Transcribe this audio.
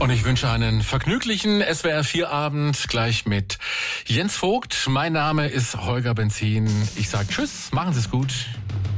Und ich wünsche einen vergnüglichen SWR4-Abend gleich mit Jens Vogt. Mein Name ist Holger Benzin. Ich sage Tschüss, machen Sie es gut.